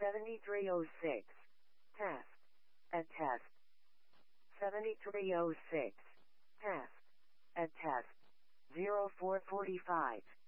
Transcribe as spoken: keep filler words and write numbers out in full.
seventy-three oh six. Test. At test. seventy-three oh six. Test. At test. zero four forty-five.